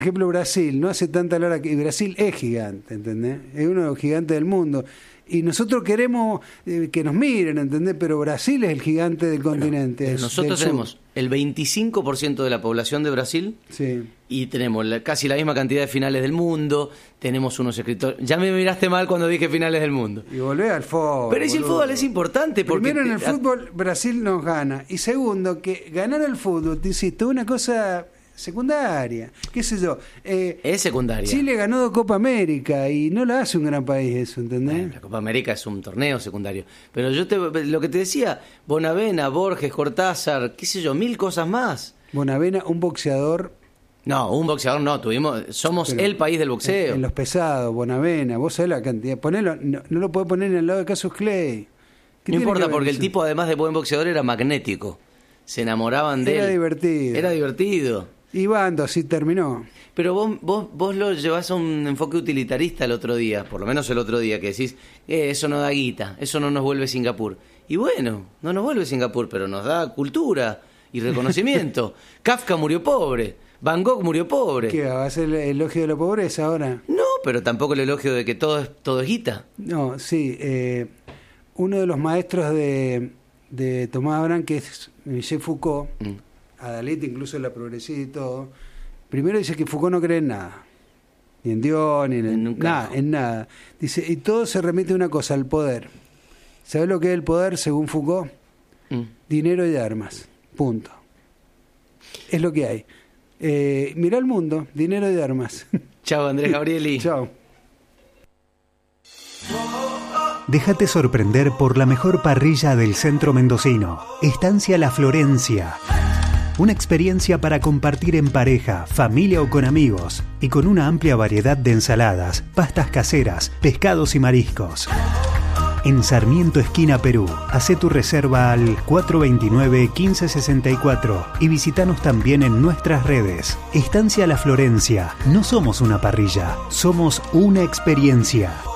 Por ejemplo, Brasil, no hace tanta hora que Brasil es gigante, ¿entendés? Es uno de los gigantes del mundo. Y nosotros queremos que nos miren, ¿entendés? Pero Brasil es el gigante del continente. Nosotros tenemos el 25% de la población de Brasil, sí, y tenemos casi la misma cantidad de finales del mundo. Tenemos unos escritores. Ya me miraste mal cuando dije finales del mundo. Y volvé al fútbol. Pero si el fútbol es importante. Porque primero, en el fútbol Brasil nos gana. Y segundo, que ganar el fútbol, te insisto, es una cosa secundaria, qué sé yo. Es secundaria. Chile ganó 2 Copa América y no la hace un gran país eso, ¿entendés? La Copa América es un torneo secundario. Pero lo que te decía, Bonavena, Borges, Cortázar, qué sé yo, 1000 cosas más. Bonavena, un boxeador. No, un boxeador no, somos el país del boxeo. En los pesados, Bonavena, vos sabés la cantidad. Ponelo, no lo podés poner en el lado de Cassius Clay. No importa, porque el tipo, además de buen boxeador, era magnético. Se enamoraban de él. Era divertido. Y Bando, así terminó. Pero vos lo llevás a un enfoque utilitarista el otro día, por lo menos el otro día, que decís, eso no da guita, eso no nos vuelve Singapur. Y bueno, no nos vuelve Singapur, pero nos da cultura y reconocimiento. Kafka murió pobre, Van Gogh murió pobre. ¿Qué va a ser el elogio de la pobreza ahora? No, pero tampoco el elogio de que todo es guita. No, sí. Uno de los maestros de Tomás Abraham, que es Michel Foucault, Adalid, incluso en la progresista y todo, primero dice que Foucault no cree en nada, ni en Dios, ni en nada. Dice, y todo se remite a una cosa, al poder. ¿Sabes lo que es el poder según Foucault? Dinero y armas, punto. Es lo que hay. Mirá el mundo, dinero y armas. Chao, Andrés Gabrieli. Chao. Déjate sorprender por la mejor parrilla del centro mendocino. Estancia La Florencia. Una experiencia para compartir en pareja, familia o con amigos, y con una amplia variedad de ensaladas, pastas caseras, pescados y mariscos. En Sarmiento, esquina Perú. Hacé tu reserva al 429-1564 y visítanos también en nuestras redes. Estancia La Florencia. No somos una parrilla, somos una experiencia.